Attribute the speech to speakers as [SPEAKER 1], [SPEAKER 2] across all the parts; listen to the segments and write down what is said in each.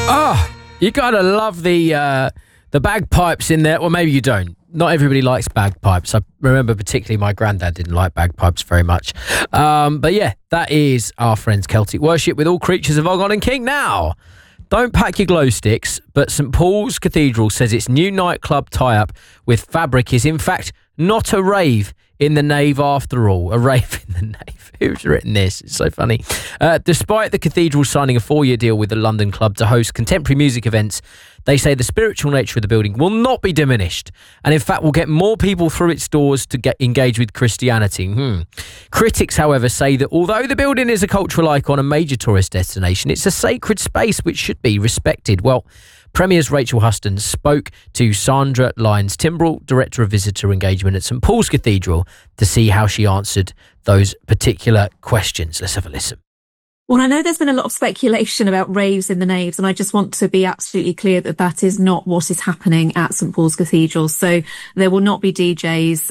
[SPEAKER 1] Oh, you gotta love the bagpipes in there. Well, maybe you don't. Not everybody likes bagpipes. I remember particularly my granddad didn't like bagpipes very much. But yeah, that is our friends Celtic Worship with All Creatures of Ogon and King. Now, don't pack your glow sticks, but St Paul's Cathedral says its new nightclub tie-up with Fabric is in fact not a rave in the nave after all. A rave in the nave. Who's written this? It's so funny. Despite the cathedral signing a 4-year deal with the London club to host contemporary music events, they say the spiritual nature of the building will not be diminished, and in fact will get more people through its doors to get engaged with Christianity. Critics, however, say that although the building is a cultural icon and major tourist destination, it's a sacred space which should be respected. Well, Premier's Rachel Huston spoke to Sandra Lyons-Timbrell, Director of Visitor Engagement at St Paul's Cathedral, to see how she answered those particular questions. Let's have a listen.
[SPEAKER 2] Well, I know there's been a lot of speculation about raves in the naves, and I just want to be absolutely clear that that is not what is happening at St Paul's Cathedral. So there will not be DJs.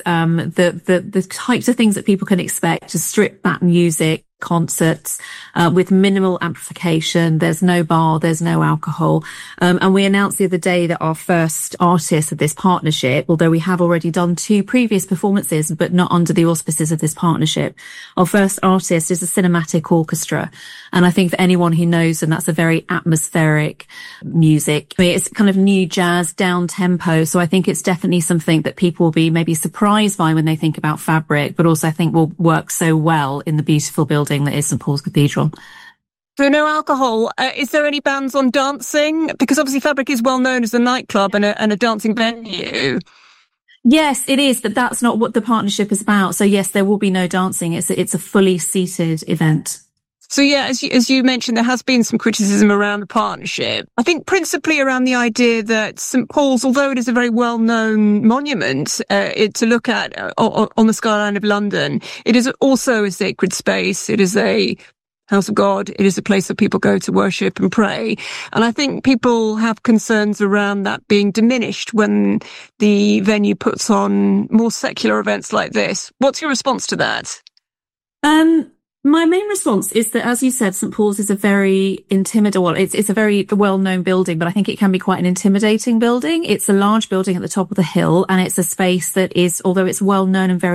[SPEAKER 2] The types of things that people can expect to strip back music, concerts with minimal amplification. There's no bar, there's no alcohol. And we announced the other day that our first artist of this partnership, although we have already done 2 previous performances, but not under the auspices of this partnership, our first artist is a cinematic orchestra. And I think for anyone who knows them, that's a very atmospheric music. I mean, it's kind of new jazz, down tempo. So I think it's definitely something that people will be maybe surprised by when they think about Fabric, but also I think will work so well in the beautiful building that is St Paul's Cathedral.
[SPEAKER 3] So no alcohol. Is there any bans on dancing? Because obviously Fabric is well known as a nightclub and a dancing venue.
[SPEAKER 2] Yes, it is, but that's not what the partnership is about. So yes, there will be no dancing. It's a fully seated event.
[SPEAKER 3] So yeah, as you mentioned, there has been some criticism around the partnership. I think principally around the idea that St Paul's, although it is a very well-known monument to look at on the skyline of London, it is also a sacred space. It is a house of God. It is a place that people go to worship and pray. And I think people have concerns around that being diminished when the venue puts on more secular events like this. What's your response to that?
[SPEAKER 2] My main response is that, as you said, St Paul's is a very it's a very well-known building, but I think it can be quite an intimidating building. It's a large building at the top of the hill, and it's a space that is, although it's well-known and very